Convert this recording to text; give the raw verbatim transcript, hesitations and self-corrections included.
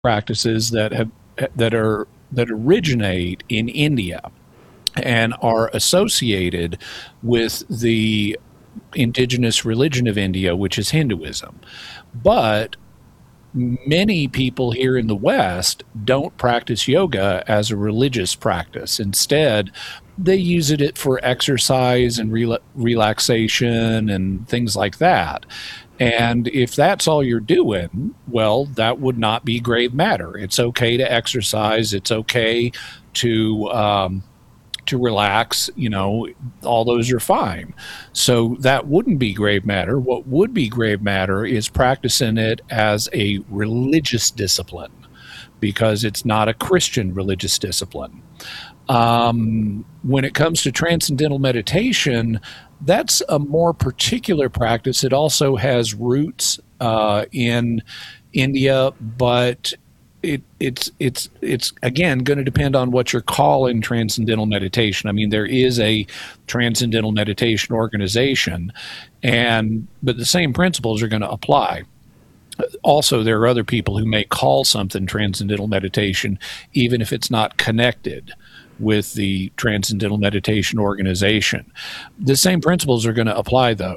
practices that have that are that originate in India and are associated with the indigenous religion of India, which is Hinduism. But many people here in the West don't practice yoga as a religious practice. Instead, they use it for exercise and rela- relaxation and things like that. And if that's all you're doing, well, that would not be grave matter. It's okay to exercise. It's okay to um, to relax, you know, all those are fine. So that wouldn't be grave matter. What would be grave matter is practicing it as a religious discipline because it's not a Christian religious discipline. Um, when it comes to transcendental meditation, that's a more particular practice. It also has roots uh, in India, but it, it's it's it's again going to depend on what you're calling transcendental meditation. I mean, there is a transcendental meditation organization, and but the same principles are going to apply. Also, there are other people who may call something transcendental meditation, even if it's not connected with the Transcendental Meditation Organization. The same principles are going to apply, though.